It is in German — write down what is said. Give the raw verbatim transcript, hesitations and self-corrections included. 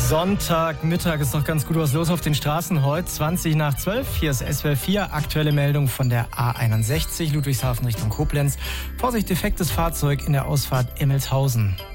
Sonntagmittag ist noch ganz gut was los auf den Straßen heute. zwanzig nach zwölf. Hier ist S W R vier. Aktuelle Meldung von der A einundsechzig, Ludwigshafen Richtung Koblenz. Vorsicht, defektes Fahrzeug in der Ausfahrt Emmelshausen.